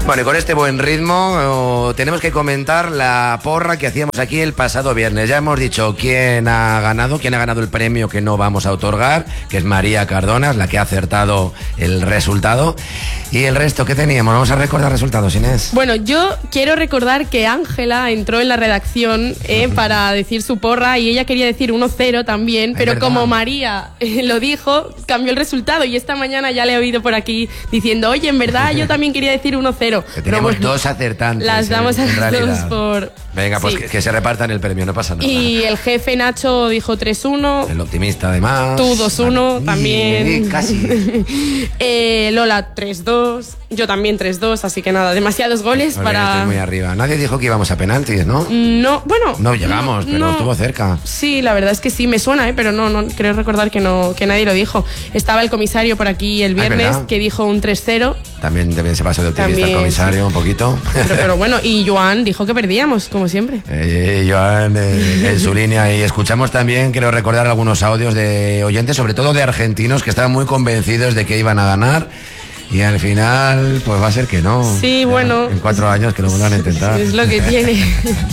Bueno, y con este buen ritmo tenemos que comentar la porra que hacíamos aquí el pasado viernes. Ya hemos dicho quién ha ganado el premio que no vamos a otorgar, que es María Cardonas, la que ha acertado el resultado. Y el resto, ¿qué teníamos? Vamos a recordar resultados, Inés. Bueno, yo quiero recordar que Ángela entró en la redacción para decir su porra y ella quería decir 1-0 también, pero como María lo dijo, cambió el resultado y esta mañana ya le he oído por aquí diciendo, oye, en verdad yo también quería decir 1-0. Tenemos dos acertantes. Las damos a las dos por... Venga, pues sí. que se repartan el premio, no pasa nada. Y el jefe Nacho dijo 3-1. El optimista además. Tú 2-1 también. Casi. Lola 3-2. Yo también 3-2, así que nada, demasiados goles para... Estoy muy arriba. Nadie dijo que íbamos a penaltis, ¿no? No, bueno... No llegamos, pero estuvo cerca. Sí, la verdad es que sí, me suena, pero no creo recordar que nadie lo dijo. Estaba el comisario por aquí el viernes que dijo un 3-0. También se pasó de optimista el comisario, sí. Un poquito. Pero bueno, y Joan dijo que perdíamos, como siempre. Joan en su línea. Y escuchamos también, quiero recordar algunos audios de oyentes, sobre todo de argentinos, que estaban muy convencidos de que iban a ganar. Y al final, pues va a ser que no. Sí, bueno. En 4 años que lo vuelvan a intentar. Es lo que tiene.